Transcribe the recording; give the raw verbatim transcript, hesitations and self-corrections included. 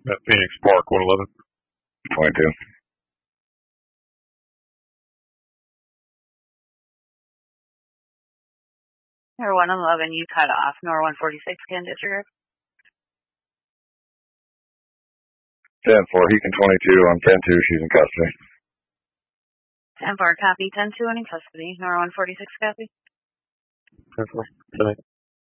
At Phoenix Park, one eleven. twenty-two. Nor one eleven, you cut off. Nor one forty-six, can disregard. ten four, Heaton twenty-two on ten two, she's in custody. ten four, copy. ten two, in custody. Nor one forty-six, copy. ten four. Good night.